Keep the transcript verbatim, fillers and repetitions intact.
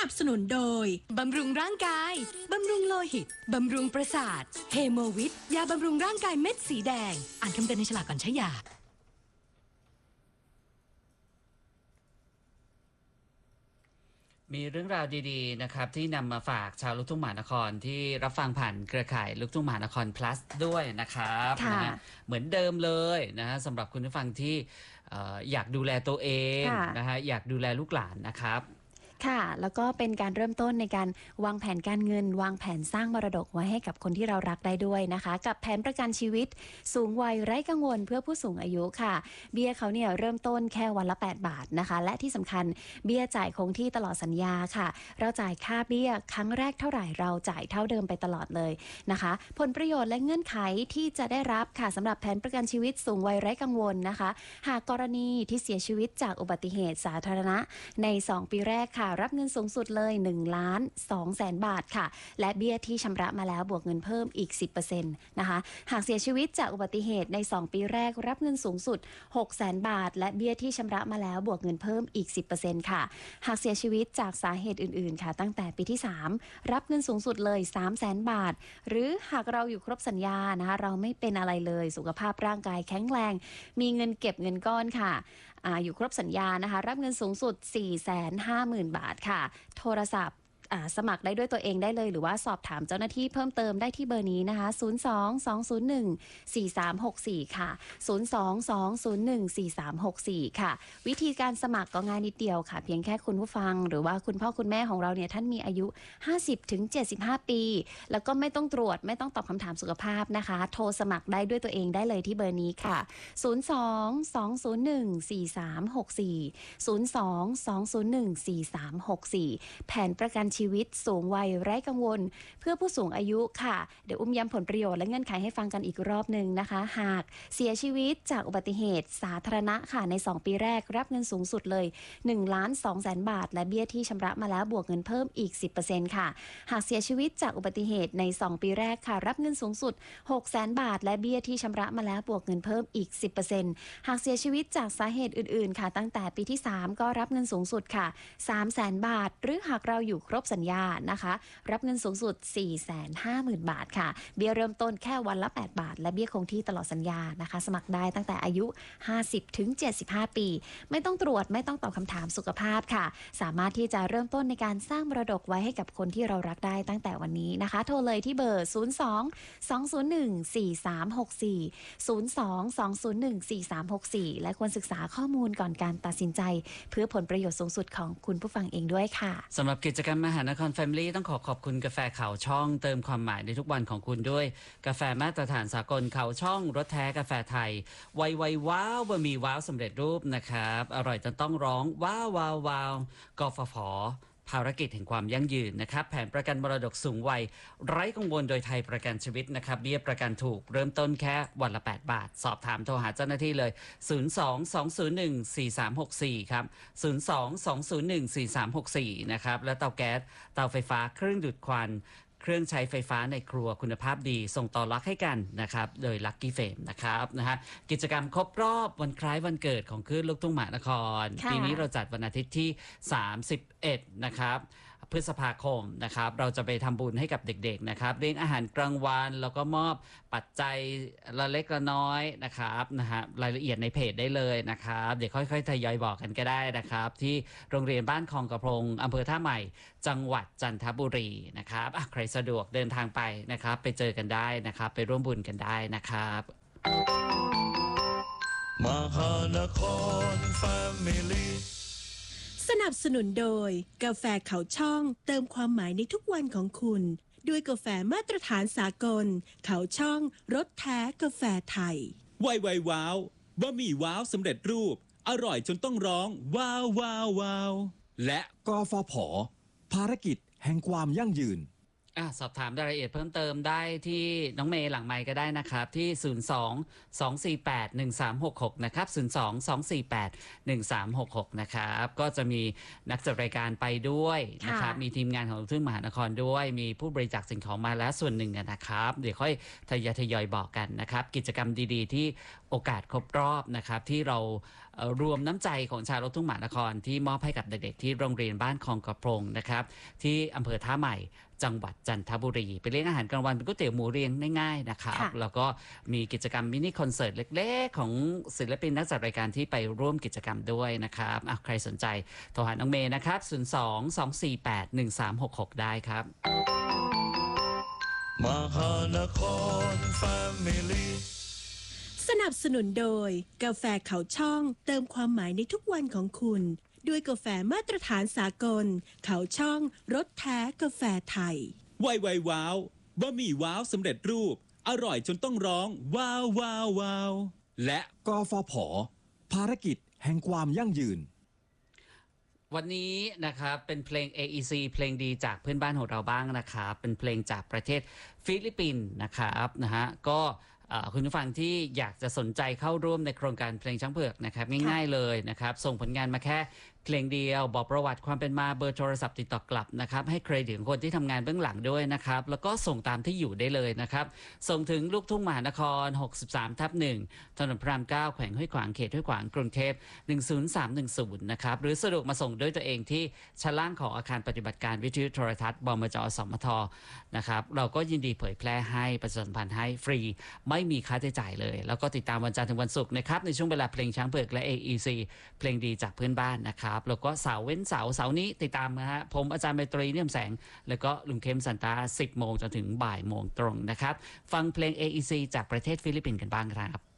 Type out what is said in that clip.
นับสนุนโดยบำรุงร่างกายบำรุงโลหิตบำรุงประสาทเฮโมวิทยาบำรุงร่างกายเม็ดสีแดงอ่านคำเตือนในฉลากก่อนใช้ยามีเรื่องราวดีๆนะครับที่นำมาฝากชาวลูกทุ่งมหานครที่รับฟังผ่านเครือข่ายลูกทุ่งมหานคร plus ด้วยนะครับนะฮะเหมือนเดิมเลยนะฮะสำหรับคุณผู้ฟังที่อยากดูแลตัวเองนะฮะอยากดูแลลูกหลานนะครับค่ะแล้วก็เป็นการเริ่มต้นในการวางแผนการเงินวางแผนสร้างมรดกไว้ให้กับคนที่เรารักได้ด้วยนะคะกับแผนประกันชีวิตสูงวัยไร้กังวลเพื่อผู้สูงอายุค่ะเบี้ยเขาเนี่ยเริ่มต้นแค่วันละแปดบาทนะคะและที่สำคัญเบี้ยจ่ายคงที่ตลอดสัญญาค่ะเราจ่ายค่าเบี้ยครั้งแรกเท่าไหร่เราจ่ายเท่าเดิมไปตลอดเลยนะคะผลประโยชน์และเงื่อนไขที่จะได้รับค่ะสำหรับแผนประกันชีวิตสูงวัยไร้กังวลนะคะหากกรณีที่เสียชีวิตจากอุบัติเหตุสาธารณะในสองปีแรกค่ะรับเงินสูงสุดเลยหนึ่งล้านสองแสนบาทค่ะและเบี้ยที่ชำระมาแล้วบวกเงินเพิ่มอีก สิบเปอร์เซ็นต์ นะคะหากเสียชีวิตจากอุบัติเหตุในสองปีแรกรับเงินสูงสุด หกแสนบาทและเบี้ยที่ชำระมาแล้วบวกเงินเพิ่มอีก สิบเปอร์เซ็นต์ ค่ะหากเสียชีวิตจากสาเหตุอื่นๆค่ะตั้งแต่ปีที่สามรับเงินสูงสุดเลย สามแสนบาทหรือหากเราอยู่ครบสัญญานะคะเราไม่เป็นอะไรเลยสุขภาพร่างกายแข็งแรงมีเงินเก็บเงินก้อนค่ะออยู่ครบสัญญานะคะรับเงินสูงสุด สี่แสนห้าหมื่น บาทค่ะโทรศัพท์สมัครได้ด้วยตัวเองได้เลยหรือว่าสอบถามเจ้าหน้าที่เพิ่มเติมได้ที่เบอร์นี้นะคะศูนย์ สอง สอง ศูนย์ หนึ่ง สี่ สาม หก สี่ค่ะศูนย์ สอง สอง ศูนย์ หนึ่ง สี่ สาม หก สี่ค่ะวิธีการสมัครก็ง่ายนิดเดียวค่ะเพียงแค่คุณผู้ฟังหรือว่าคุณพ่อคุณแม่ของเราเนี่ยท่านมีอายุ ห้าสิบถึงเจ็ดสิบห้า ปีแล้วก็ไม่ต้องตรวจไม่ต้องตอบคำถามสุขภาพนะคะโทรสมัครได้ด้วยตัวเองได้เลยที่เบอร์นี้ค่ะศูนย์ สอง สอง ศูนย์ หนึ่ง สี่ สาม หก สี่ ศูนย์ สอง สอง ศูนย์ หนึ่ง สี่ สาม หก สี่แผนประกันชีวิตสูงวัยไร้กังวลเพื่อผู้สูงอายุค่ะเดี๋ยวอุ้มย้ำผลประโยชน์และเงื่อนไขให้ฟังกันอีกรอบหนึ่งนะคะหากเสียชีวิตจากอุบัติเหตุสาธารณะค่ะในสองปีแรกรับเงินสูงสุดเลยหนึ่งล้านสองแสนบาทและเบี้ยที่ชำระมาแล้วบวกเงินเพิ่มอีก สิบเปอร์เซ็นต์ ค่ะหากเสียชีวิตจากอุบัติเหตุในสองปีแรกค่ะรับเงินสูงสุดหกแสนบาทและเบี้ยที่ชำระมาแล้วบวกเงินเพิ่มอีก สิบเปอร์เซ็นต์ หากเสียชีวิตจากสาเหตุอื่นๆค่ะตั้งแต่ปีที่สามก็รับเงินสูงสุดค่ะสามแสนบาทหรือหากเราอยู่ครบสัญญานะคะรับเงินสูงสุด สี่แสนห้าหมื่น บาทค่ะเบี้ยเริ่มต้นแค่วันละแปดบาทและเบี้ยคงที่ตลอดสัญญานะคะสมัครได้ตั้งแต่อายุ ห้าสิบถึงเจ็ดสิบห้า ปีไม่ต้องตรวจไม่ต้องตอบคำถามสุขภาพค่ะสามารถที่จะเริ่มต้นในการสร้างมรดกไว้ให้กับคนที่เรารักได้ตั้งแต่วันนี้นะคะโทรเลยที่เบอร์ ศูนย์ สอง สอง ศูนย์ หนึ่ง สี่ สาม หก สี่ ศูนย์ สอง สอง ศูนย์ หนึ่ง สี่ สาม หก สี่และควรศึกษาข้อมูลก่อนการตัดสินใจเพื่อผลประโยชน์สูงสุดของคุณผู้ฟังเองด้วยค่ะสำหรับกิจกรรมมหานคร Family ต้องขอขอบคุณกาแฟเขาช่องเติมความหมายในทุกวันของคุณด้วยกาแฟมาตรฐานสากลเขาช่องรสแท้กาแฟไทยไวไวว้าวบะหมี่ว้าวสำเร็จรูปนะครับอร่อยจนต้องร้องว้าวว้าวว้าวกฟผภารกิจแห่งความยั่งยืนนะครับแผนประกันมรดกสูงวัยไร้กังวลโดยไทยประกันชีวิตนะครับเบี้ยประกันถูกเริ่มต้นแค่วันละแปดบาทสอบถามโทรหาเจ้าหน้าที่เลยศูนย์ สอง สอง ศูนย์ หนึ่ง สี่ สาม หก สี่ครับศูนย์ สอง สอง ศูนย์ หนึ่ง สี่ สาม หก สี่นะครับและเตาแก๊สเตาไฟฟ้าเครื่องดูดควันเครื่องใช้ไฟฟ้าในครัวคุณภาพดีส่งต่อรักให้กันนะครับโดย Lucky Fame นะครับนะฮะกิจกรรมครบรอบวันคล้ายวันเกิดของคลื่นลูกทุ่งมหานครปีนี้เราจัดวันอาทิตย์ที่สามสิบเอ็ดนะครับพฤษภาคมนะครับเราจะไปทำบุญให้กับเด็กๆนะครับเลี้ยงอาหารกลางวันแล้วก็มอบปัจจัยละเล็กละน้อยนะครับนะฮะรายละเอียดในเพจได้เลยนะครับเดี๋ยวค่อยๆทยอยบอกกันก็ได้นะครับที่โรงเรียนบ้านคลองกระพงอำเภอท่าใหม่จังหวัดจันทบุรีนะครับใครสะดวกเดินทางไปนะครับไปเจอกันได้นะครับไปร่วมบุญกันได้นะครับมหานคร Family สนับสนุนโดยกาแฟเขาช่องเติมความหมายในทุกวันของคุณด้วยกาแฟมาตรฐานสากลเขาช่องรสแท้กาแฟไทยไวไวว้าวบะหมี่ว้าวสำเร็จรูปอร่อยจนต้องร้องว้าวว้าวว้าวและกฟผภารกิจแห่งความยั่งยืนอ่ะสอบถามรายละเอียดเพิ่มเติมได้ที่น้องเมย์หลังไมค์ก็ได้นะครับที่ศูนย์ สอง สอง สี่ แปด หนึ่ง สาม หก หกนะครับศูนย์ สอง สอง สี่ แปด หนึ่ง สาม หก หกนะครับก็จะมีนักจัดรายการไปด้วยนะครับมีทีมงานของลูกทุ่งมหานครด้วยมีผู้บริจาคสิ่งของมาแล้วส่วนหนึ่งนะครับเดี๋ยวค่อยทยอยทยอยบอกกันนะครับกิจกรรมดีๆที่โอกาสครบรอบนะครับที่เราเอ่อรวมน้ำใจของชาวลูกทุ่งมหานครที่มอบให้กับเด็กๆที่โรงเรียนบ้านคลองกระโพงนะครับที่อำเภอท่าใหม่จังหวัดจันทบุรีไปเลี้ยงอาหารกลางวันเป็นก๋วยเตี๋ยวหมูเรียงง่ายๆนะครับค่ะแล้วก็มีกิจกรรมมินิคอนเสิร์ตเล็กๆ ของศิลปินนักจัดรายการที่ไปร่วมกิจกรรมด้วยนะครับอ่ะใครสนใจโทรหาน้องเมย์นะครับศูนย์ สอง สอง สี่ แปด หนึ่ง สาม หก หกได้ครับมหานครแฟมิลี่สนับสนุนโดย กาแฟเขาช่องเติมความหมายในทุกวันของคุณ ด้วยกาแฟมาตรฐานสากล เขาช่องรสแท้กาแฟไทยไวไวว้าวบะหมี่ว้าวสำเร็จรูป อร่อยจนต้องร้อง ว้าวว้าวว้าวและกฟผ ภารกิจแห่งความยั่งยืนวันนี้นะครับเป็นเพลง เอ อี ซี เพลงดีจากเพื่อนบ้านของเราบ้างนะครับเป็นเพลงจากประเทศฟิลิปปินส์นะครับนะฮะก็เอ่อคุณผู้ฟังที่อยากจะสนใจเข้าร่วมในโครงการเพลงช้างเผือกนะครับง่ายๆเลยนะครับส่งผลงานมาแค่เพลงเดียวบอกประวัติความเป็นมาเบอร์โทรศัพท์ติดต่อกลับนะครับให้เครดิตของคนที่ทำงานเบื้องหลังด้วยนะครับแล้วก็ส่งตามที่อยู่ได้เลยนะครับส่งถึงลูกทุ่งมหานครหกสิบสามทับหนึ่งถนนพระรามเก้าแขวงห้วยขวางเขตห้วยขวางกรุงเทพหนึ่งศูนย์สามหนึ่งศูนย์นะครับหรือสะดวกมาส่งด้วยตัวเองที่ชั้นล่างของอาคารปฏิบัติการวิทยุโทรทัศน์บมจสมทนะครับเราก็ยินดีเผยแพร่ให้ประชาสัมพันธ์ให้ฟรีไม่มีค่าใช้จ่ายเลยแล้วก็ติดตามวันจันทร์ถึงวันศุกร์นะครับในช่วงเวลาเพลงช้างเผือกและ เอ อี ซี เพลงดีจากเพื่อนบ้านนะครับแล้วก็เสาร์เว้นเสาร์เสาร์นี้ติดตามนะฮะผมอาจารย์ไมตรีเนียมแสงแล้วก็ลุงเข้มสันตาสิบโมงจนถึงบ่ายโมงตรงนะครับฟังเพลง เอ อี ซี จากประเทศฟิลิปปินส์กันบ้างครับ